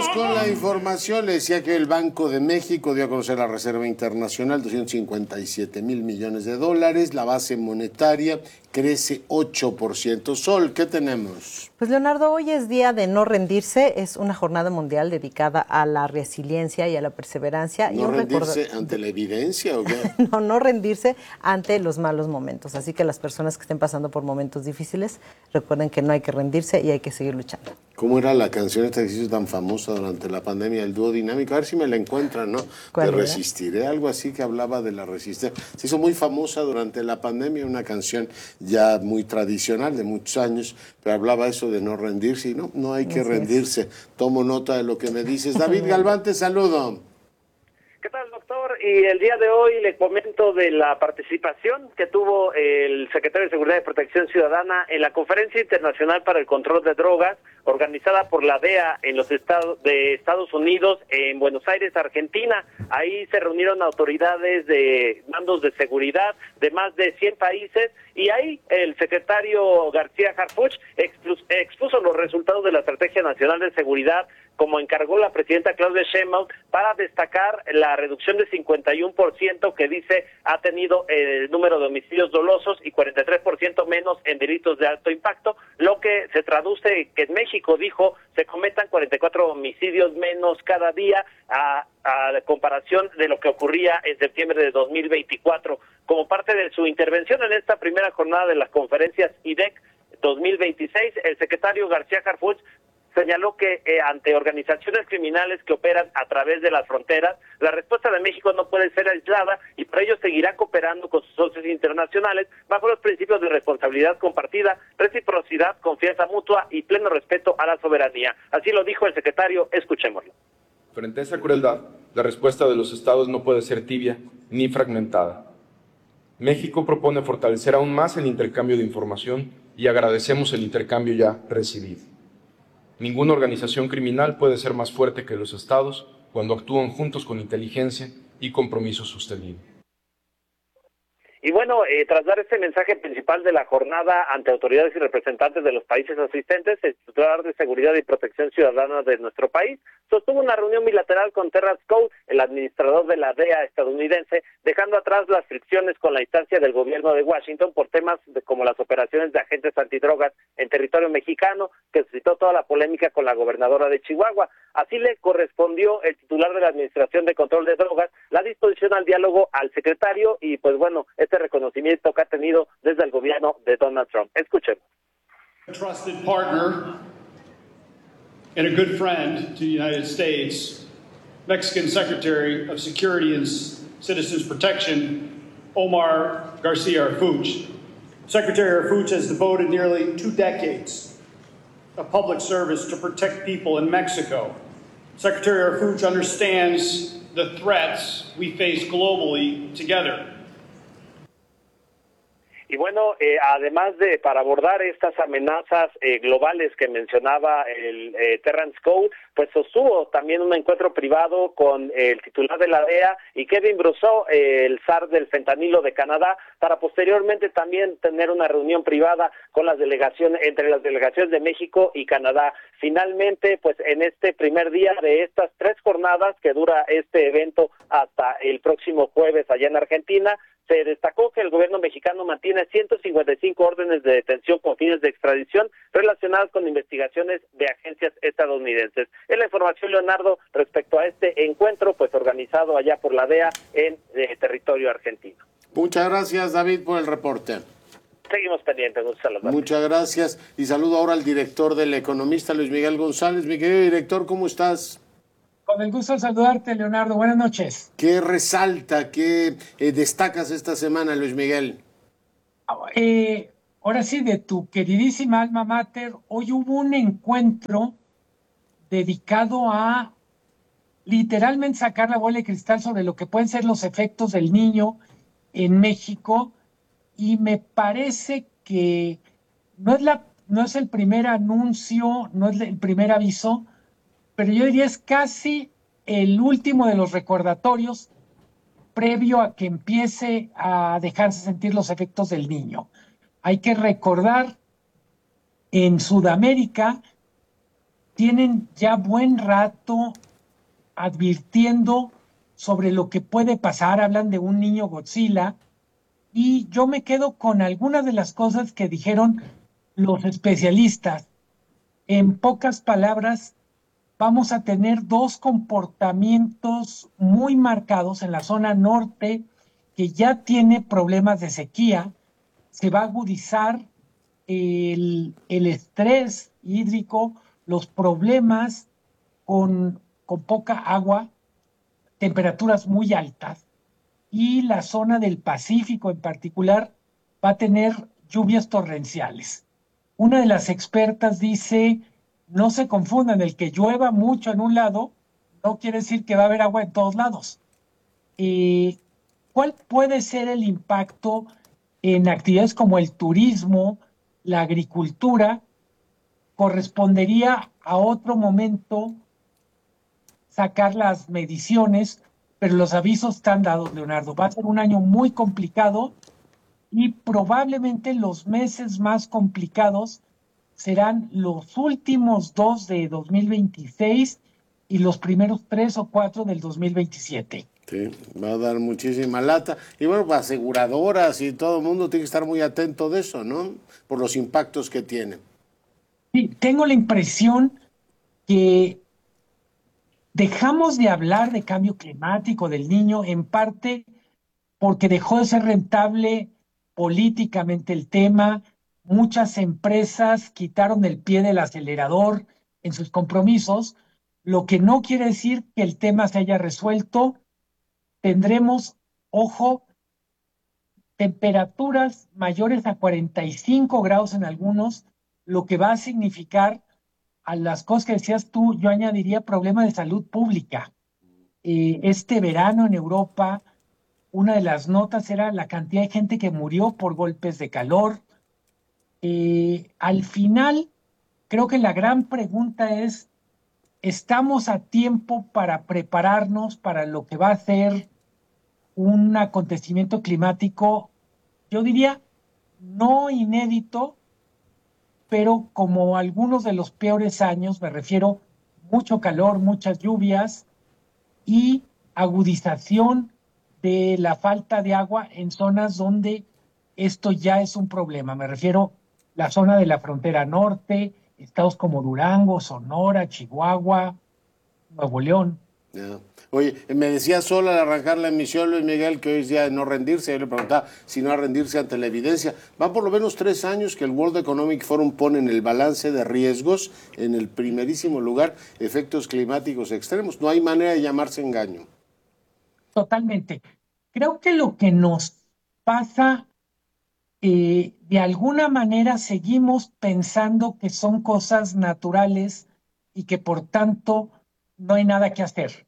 Vamos con la información. Le decía que el Banco de México dio a conocer la Reserva Internacional, 257,000 millones de dólares. La base monetaria crece 8%. Sol, ¿qué tenemos? Pues Leonardo, hoy es día de no rendirse. Es una jornada mundial dedicada a la resiliencia y a la perseverancia. ¿No rendirse ante la evidencia o qué? No rendirse ante los malos momentos. Así que las personas que estén pasando por momentos difíciles, recuerden que no hay que rendirse y hay que seguir luchando. ¿Cómo era la canción esta que se hizo tan famosa durante la pandemia, el dúo dinámico? A ver si me la encuentran, ¿no? Te resistiré, algo así que hablaba de la resistencia. Se hizo muy famosa durante la pandemia, una canción ya muy tradicional de muchos años, pero hablaba eso de no rendirse y no hay que rendirse. Tomo nota de lo que me dices. David Galván, te saludo. ¿Qué tal, doctor? Y el día de hoy le comento de la participación que tuvo el secretario de Seguridad y Protección Ciudadana en la Conferencia Internacional para el Control de Drogas, organizada por la DEA en los Estados Unidos, en Buenos Aires, Argentina. Ahí se reunieron autoridades de mandos de seguridad de más de 100 países, y ahí el secretario García Harfuch expuso los resultados de la Estrategia Nacional de Seguridad, como encargó la presidenta Claudia Sheinbaum, para destacar la reducción de 51% que dice ha tenido el número de homicidios dolosos y 43% menos en delitos de alto impacto, lo que se traduce que en México, dijo, se cometan 44 homicidios menos cada día a comparación de lo que ocurría en septiembre de 2024. Como parte de su intervención en esta primera jornada de las conferencias IDEC 2026, el secretario García Harfuch señaló que ante organizaciones criminales que operan a través de las fronteras, la respuesta de México no puede ser aislada y por ello seguirá cooperando con sus socios internacionales bajo los principios de responsabilidad compartida, reciprocidad, confianza mutua y pleno respeto a la soberanía. Así lo dijo el secretario, escuchémoslo. Frente a esa crueldad, la respuesta de los estados no puede ser tibia ni fragmentada. México propone fortalecer aún más el intercambio de información y agradecemos el intercambio ya recibido. Ninguna organización criminal puede ser más fuerte que los estados cuando actúan juntos con inteligencia y compromiso sostenido. Y bueno, tras dar este mensaje principal de la jornada ante autoridades y representantes de los países asistentes, el titular de Seguridad y Protección Ciudadana de nuestro país sostuvo una reunión bilateral con Terrence Cole, el administrador de la DEA estadounidense, dejando atrás las fricciones con la instancia del gobierno de Washington por temas como las operaciones de agentes antidrogas en territorio mexicano, que suscitó toda la polémica con la gobernadora de Chihuahua. Así le correspondió el titular de la Administración de Control de Drogas la disposición al diálogo al secretario y pues bueno, este reconocimiento que ha tenido desde el gobierno de Donald Trump. Escuchemos. A trusted partner and a good friend to the United States, Mexican Secretary of Security and Citizens Protection, Omar Garcia Harfuch. Secretary Harfuch has devoted nearly 2 decades of public service to protect people in Mexico. Secretary Harfuch understands the threats we face globally together. Y bueno, además de para abordar estas amenazas globales que mencionaba el Terrence Cole, pues sostuvo también un encuentro privado con el titular de la DEA y Kevin Brousseau, el zar del fentanilo de Canadá, para posteriormente también tener una reunión privada con las delegaciones, entre las delegaciones de México y Canadá. Finalmente, pues en este primer día de estas 3 jornadas que dura este evento hasta el próximo jueves allá en Argentina, se destacó que el gobierno mexicano mantiene 155 órdenes de detención con fines de extradición relacionadas con investigaciones de agencias estadounidenses. Es la información, Leonardo, respecto a este encuentro, pues organizado allá por la DEA en territorio argentino. Muchas gracias, David, por el reporte. Seguimos pendientes. Muchas gracias. Y saludo ahora al director del Economista, Luis Miguel González. Mi querido director, ¿cómo estás? Con el gusto de saludarte, Leonardo. Buenas noches. ¿Qué resalta, qué destacas esta semana, Luis Miguel? Ahora sí, de tu queridísima alma mater, hoy hubo un encuentro dedicado a literalmente sacar la bola de cristal sobre lo que pueden ser los efectos del niño en México, y me parece que no es el primer anuncio, no es el primer aviso, pero yo diría es casi el último de los recordatorios previo a que empiece a dejarse sentir los efectos del niño. Hay que recordar, en Sudamérica tienen ya buen rato advirtiendo sobre lo que puede pasar, hablan de un niño Godzilla, y yo me quedo con algunas de las cosas que dijeron los especialistas. En pocas palabras, vamos a tener dos comportamientos muy marcados en la zona norte, que ya tiene problemas de sequía. Se va a agudizar el estrés hídrico, los problemas con poca agua, temperaturas muy altas, y la zona del Pacífico en particular va a tener lluvias torrenciales. Una de las expertas dice, no se confundan, el que llueva mucho en un lado no quiere decir que va a haber agua en todos lados. ¿Cuál puede ser el impacto en actividades como el turismo, la agricultura? Correspondería a otro momento sacar las mediciones, pero los avisos están dados, Leonardo. Va a ser un año muy complicado y probablemente los meses más complicados serán los últimos 2 de 2026 y los primeros 3 o 4 del 2027. Sí, va a dar muchísima lata. Y bueno, pues aseguradoras y todo el mundo tiene que estar muy atento de eso, ¿no? Por los impactos que tiene. Sí, tengo la impresión que dejamos de hablar de cambio climático del Niño, en parte porque dejó de ser rentable políticamente el tema. Muchas empresas quitaron el pie del acelerador en sus compromisos, lo que no quiere decir que el tema se haya resuelto. Tendremos, ojo, temperaturas mayores a 45 grados en algunos, lo que va a significar, a las cosas que decías tú, yo añadiría problema de salud pública. Este verano en Europa, una de las notas era la cantidad de gente que murió por golpes de calor. Al final, creo que la gran pregunta es, ¿estamos a tiempo para prepararnos para lo que va a ser un acontecimiento climático, yo diría, no inédito, pero como algunos de los peores años? Me refiero mucho calor, muchas lluvias y agudización de la falta de agua en zonas donde esto ya es un problema. Me refiero la zona de la frontera norte, estados como Durango, Sonora, Chihuahua, Nuevo León. Yeah. Oye, me decía solo al arrancar la emisión, Luis Miguel, que hoy es día de no rendirse. Yo le preguntaba si no a rendirse ante la evidencia. Van por lo menos 3 años que el World Economic Forum pone en el balance de riesgos, en el primerísimo lugar, efectos climáticos extremos. No hay manera de llamarse engaño. Totalmente. Creo que lo que nos pasa, de alguna manera seguimos pensando que son cosas naturales y que por tanto no hay nada que hacer.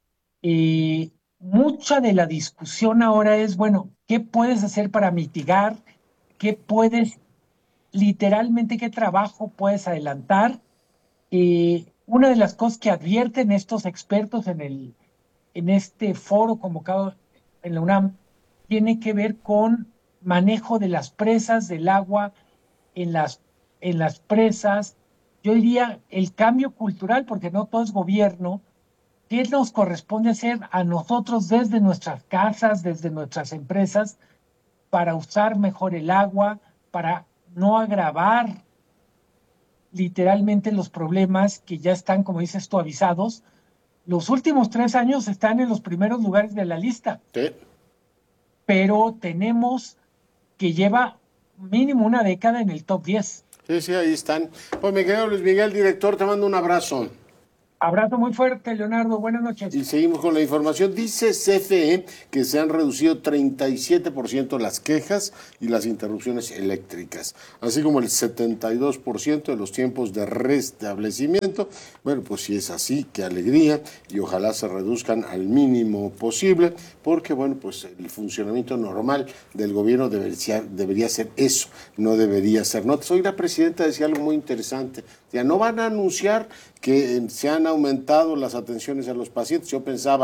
Mucha de la discusión ahora es, bueno, ¿qué puedes hacer para mitigar? ¿Qué puedes, literalmente, qué trabajo puedes adelantar? Una de las cosas que advierten estos expertos en este foro convocado en la UNAM tiene que ver con manejo de las presas, del agua en las presas. Yo diría el cambio cultural, porque no todo es gobierno. ¿Qué nos corresponde hacer a nosotros desde nuestras casas, desde nuestras empresas, para usar mejor el agua, para no agravar literalmente los problemas que ya están, como dices tú, avisados? Los últimos 3 años están en los primeros lugares de la lista. Sí. Pero tenemos que lleva mínimo una década en el top 10. Sí, ahí están. Pues mi querido Luis Miguel, director, te mando un abrazo. Abrazo muy fuerte, Leonardo. Buenas noches. Y seguimos con la información. Dice CFE que se han reducido 37% las quejas y las interrupciones eléctricas, así como el 72% de los tiempos de restablecimiento. Bueno, pues si es así, qué alegría, y ojalá se reduzcan al mínimo posible, porque bueno, pues el funcionamiento normal del gobierno debería ser eso, no debería ser notas. Hoy la presidenta decía algo muy interesante, ya no van a anunciar que se han aumentado las atenciones a los pacientes. Yo pensaba,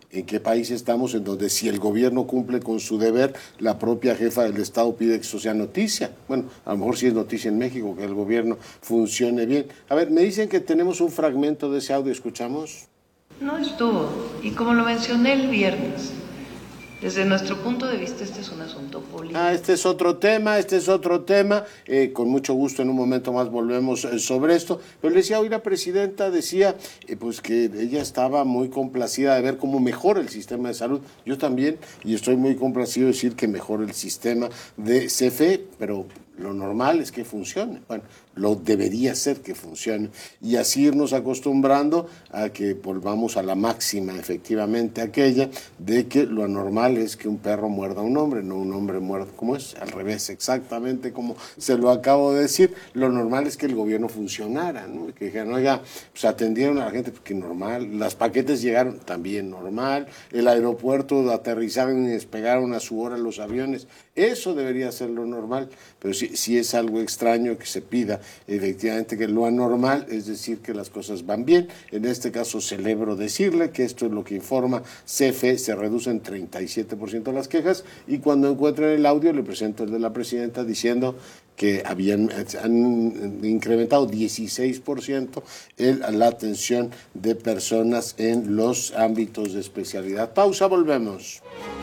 ¿En qué país estamos en donde si el gobierno cumple con su deber, la propia jefa del Estado pide que eso sea noticia? Bueno, a lo mejor sí es noticia en México, que el gobierno funcione bien. A ver, me dicen que tenemos un fragmento de ese audio, ¿escuchamos? No estuvo, y como lo mencioné el viernes, desde nuestro punto de vista este es un asunto político. Este es otro tema, con mucho gusto en un momento más volvemos sobre esto, pero le decía hoy la presidenta, decía pues que ella estaba muy complacida de ver cómo mejora el sistema de salud, yo también, y estoy muy complacido de decir que mejora el sistema de CFE, pero lo normal es que funcione, bueno, lo debería ser que funcione, y así irnos acostumbrando a que volvamos a la máxima, efectivamente, aquella de que lo anormal es que un perro muerda a un hombre, no un hombre muerda, ¿cómo es? Al revés, exactamente como se lo acabo de decir, lo normal es que el gobierno funcionara, ¿no? Que dijeran, oiga, pues atendieron a la gente, porque normal, las paquetes llegaron también normal, el aeropuerto aterrizaron y despegaron a su hora los aviones, eso debería ser lo normal, pero si es algo extraño que se pida efectivamente que lo anormal, es decir, que las cosas van bien. En este caso celebro decirle que esto es lo que informa CFE, se reducen 37% las quejas, y cuando encuentren el audio le presento el de la presidenta diciendo que han incrementado 16% la atención de personas en los ámbitos de especialidad. Pausa, volvemos.